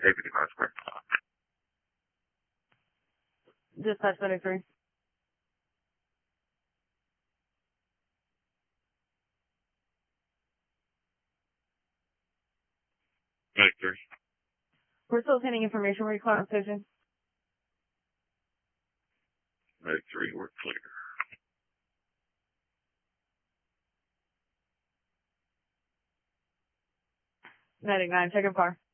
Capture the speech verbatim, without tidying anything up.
A fifty-five square. Dispatch medic three. Medic three. We're still sending information. Where you call on station? Medic three, we're clear. Medic nine, check in far.